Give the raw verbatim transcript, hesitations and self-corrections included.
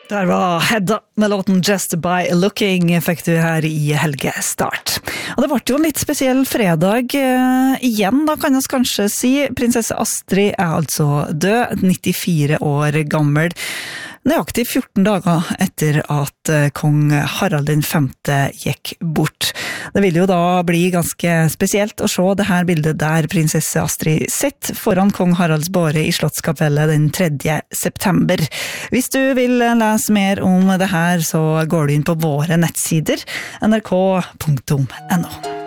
Der var Hedda med låten Just By Looking fikk du her i helgestart. Og det ble jo en litt spesiell fredag eh, igjen, da kan jeg kanskje si. Prinsesse Astrid er altså død, nittifire år gammel. Nøyaktig fjorten dager etter at kong Harald den femte gikk bort. Det vil jo da bli ganske spesielt å se det her bildet der prinsesse Astrid sitter foran kong Haralds båre i Slottskapellet den tredje september. Hvis du vil lese mer om det her, så går du inn på våre nettsider n r k punktum n o.